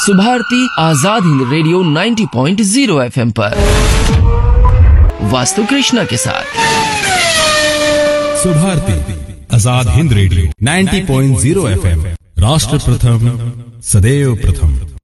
Subharti Azad Hind radio 90.0 FM पर वास्तु कृष्णा के साथ। सुभारती आजाद हिंद रेडियो 90.0 FM, राष्ट्र प्रथम सदैव प्रथम।